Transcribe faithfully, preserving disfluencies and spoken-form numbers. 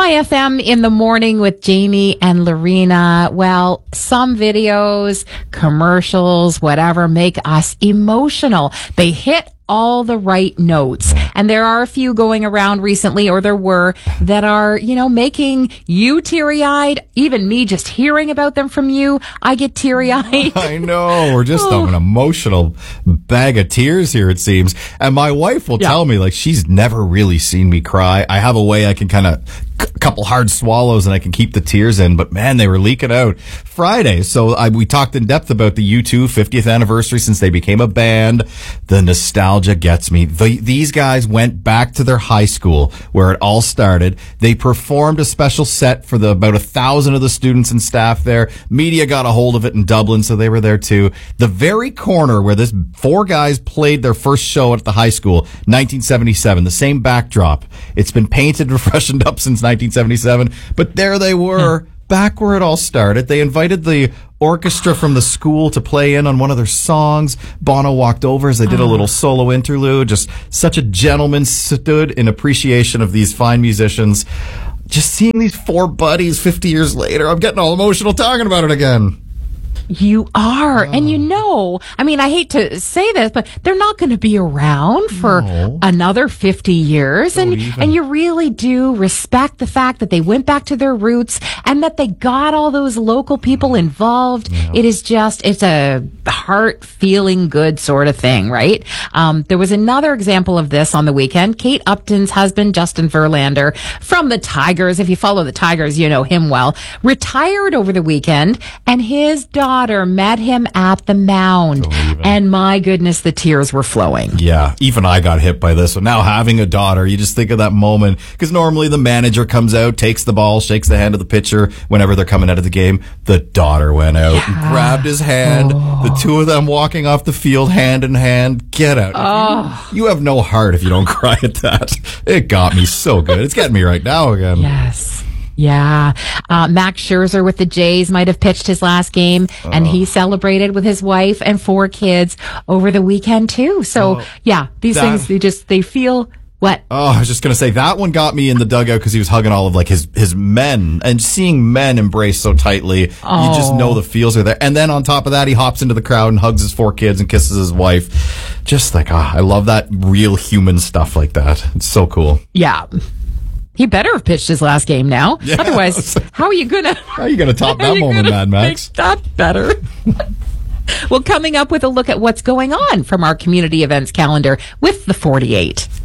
Hi, F M in the morning with Jamie and Lorena. Well, some videos, commercials, whatever, make us emotional. They hit all the right notes. And there are a few going around recently, or there were, that are, you know, making you teary-eyed. Even me just hearing about them from you, I get teary-eyed. I know. We're just oh. an emotional bag of tears here, it seems. And my wife will yeah. tell me, like, she's never really seen me cry. I have a way I can kind of a couple hard swallows and I can keep the tears in, but man, they were leaking out Friday. So I, we talked in depth about the U two fiftieth anniversary since they became a band. The nostalgia gets me. The, these guys went back to their high school where it all started. They performed a special set for the about a thousand of the students and staff there. Media got a hold of it in Dublin, so they were there too. The very corner where this four guys played their first show at the high school, nineteen seventy-seven, the same backdrop. It's been painted and freshened up since nineteen seventy-seven, but there they were, yeah. back where it all started. They invited the orchestra from the school to play in on one of their songs. Bono walked over as they did a little solo interlude. Just such a gentleman stood in appreciation of these fine musicians. Just seeing these four buddies fifty years later, I'm getting all emotional talking about it again. You are. Oh. And you know, I mean, I hate to say this, but they're not going to be around for no. another fifty years. Don't and even. And you really do respect the fact that they went back to their roots and that they got all those local people involved. Yeah. It is just, it's a heart feeling good sort of thing, right? Um, there was another example of this on the weekend. Kate Upton's husband, Justin Verlander, from the Tigers, if you follow the Tigers, you know him well, retired over the weekend, and his daughter met him at the mound, and my goodness, the tears were flowing. Yeah, even I got hit by this. So now having a daughter, you just think of that moment, because normally the manager comes out, takes the ball, shakes the hand of the pitcher whenever they're coming out of the game. The daughter went out yeah. and grabbed his hand. Oh. The two of them walking off the field hand in hand. Get out. Oh. You, you have no heart if you don't cry at that. It got me so good. It's getting me right now again. Yes. Yeah. Uh, Max Scherzer with the Jays might have pitched his last game, oh. and he celebrated with his wife and four kids over the weekend too. So, oh, yeah, these that, things, they just, they feel what? Oh, I was just going to say, that one got me in the dugout because he was hugging all of like his, his men, and seeing men embrace so tightly, oh. you just know the feels are there. And then on top of that, he hops into the crowd and hugs his four kids and kisses his wife. Just like, ah, oh, I love that real human stuff like that. It's so cool. Yeah. He better have pitched his last game now. Yeah. Otherwise, how are you gonna? How are you gonna top that moment, Mad Max? Make that better. Well, coming up with a look at what's going on from our community events calendar with the forty-eight.